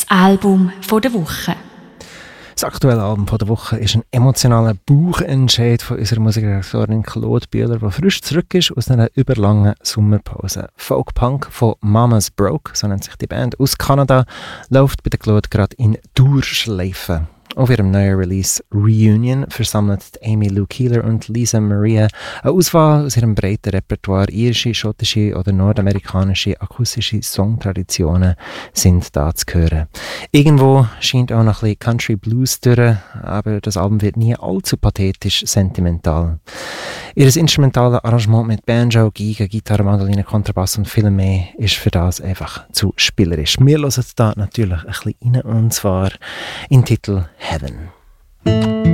Album der Woche. Das aktuelle Album der Woche ist ein emotionaler Bauchentscheid von unserer Musikredaktorin Claude Bühler, die frisch zurück ist aus einer überlangen Sommerpause. Folk-Punk von Mama's Broke, so nennt sich die Band, aus Kanada, läuft bei der Claude gerade in Dauerschleife. Auf ihrem neuen Release Reunion versammelt Amy Lou Keeler und Lisa Maria eine Auswahl aus ihrem breiten Repertoire. Irische, schottische oder nordamerikanische akustische Songtraditionen sind da zu hören. Irgendwo scheint auch noch ein bisschen Country Blues durch, aber das Album wird nie allzu pathetisch sentimental. Ihr instrumentales Arrangement mit Banjo, Geige, Gitarre, Mandoline, Kontrabass und viel mehr ist für das einfach zu spielerisch. Wir hören da natürlich ein bisschen rein, und zwar in den Titel Heaven.